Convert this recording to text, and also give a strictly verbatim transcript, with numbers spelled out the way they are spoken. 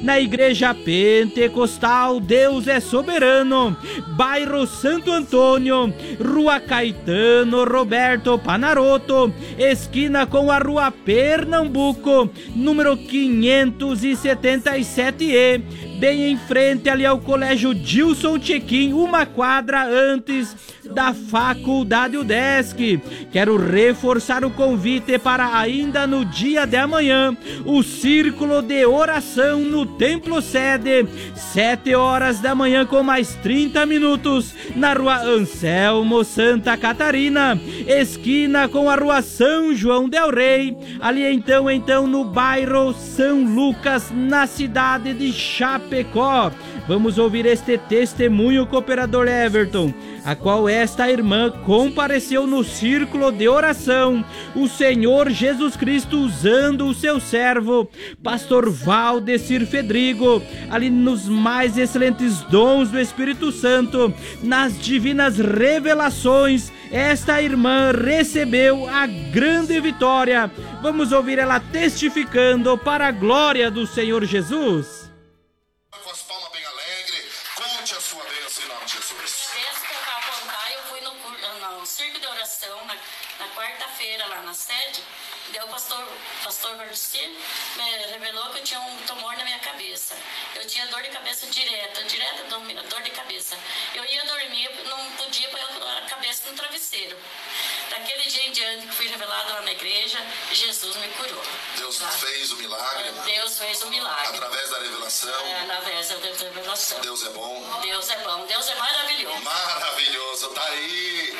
na Igreja Pentecostal Deus é Soberano, bairro Santo Antônio, Rua Caetano Roberto Panaroto, esquina com a Rua Pernambuco, número quinhentos e setenta e sete E, bem em frente ali ao Colégio Dilson Tchequim, uma quadra antes da Faculdade UDESC. Quero reforçar o convite para ainda no dia de amanhã, o Círculo de Oração no Templo Sede, sete horas da manhã com mais trinta minutos, na Rua Anselmo Santa Catarina, esquina com a Rua São João del Rei, ali então, então no bairro São Lucas, na cidade de Chapecó. Vamos ouvir este testemunho, cooperador Everton, a qual esta irmã compareceu no círculo de oração, o Senhor Jesus Cristo usando o seu servo, pastor Valdecir Fedrigo, ali nos mais excelentes dons do Espírito Santo, nas divinas revelações, esta irmã recebeu a grande vitória. Vamos ouvir ela testificando para a glória do Senhor Jesus. Com as palmas bem alegre, conte a sua bênção em nome de Jesus. Desde que eu estava a contar, eu fui no, no circo de oração na, na quarta-feira lá na sede. Daí o pastor, pastor Valdecir me revelou que eu tinha um tumor na minha cabeça. Eu tinha dor de cabeça direta, direta dor de cabeça. Eu ia dormir, não podia pôr a cabeça no travesseiro. Daquele dia em diante que fui revelado lá na igreja, Jesus me curou. Deus tá? fez o milagre. Deus fez o milagre. Através da revelação. É, através da revelação. Deus é bom. Deus é bom. Deus é maravilhoso. Maravilhoso, tá aí.